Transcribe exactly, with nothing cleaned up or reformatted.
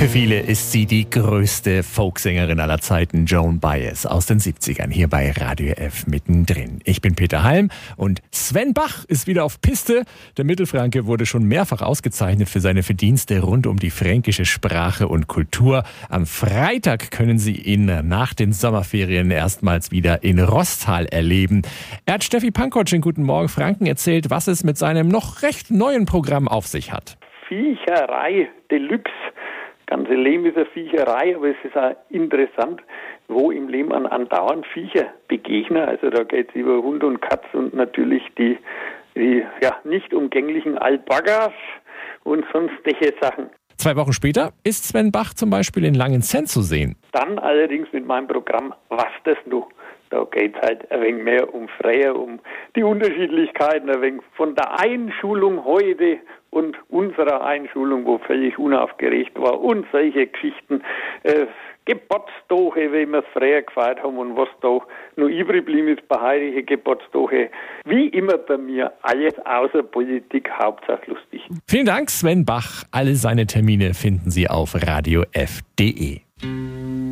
Für viele ist sie die größte Folksängerin aller Zeiten, Joan Baez aus den siebzigern, hier bei Radio F mittendrin. Ich bin Peter Halm und Sven Bach ist wieder auf Piste. Der Mittelfranke wurde schon mehrfach ausgezeichnet für seine Verdienste rund um die fränkische Sprache und Kultur. Am Freitag können Sie ihn nach den Sommerferien erstmals wieder in Rosthal erleben. Er hat Steffi Pankotsch in Guten Morgen Franken erzählt, was es mit seinem noch recht neuen Programm auf sich hat. Viecherei Deluxe. Ganze Leben ist eine Viecherei, aber es ist auch interessant, wo im Leben an andauernd Viecher begegnen. Also da geht es über Hund und Katz und natürlich die, die ja, nicht umgänglichen Alpakas und sonstige Sachen. Zwei Wochen später ist Sven Bach zum Beispiel in Langenzenn zu sehen. Dann allerdings mit meinem Programm Was das nu? Da geht es halt ein wenig mehr um Freier, um die Unterschiedlichkeiten, ein wenig von der Einschulung heute und unserer Einschulung, wo völlig unaufgeregt war, und solche Geschichten. Äh, Geburtstage, wie wir es früher gefeiert haben und was da noch übrig geblieben ist bei heutigen Geburtstage. Wie immer bei mir, alles außer Politik, Hauptsache lustig. Vielen Dank, Sven Bach. Alle seine Termine finden Sie auf radio f punkt de.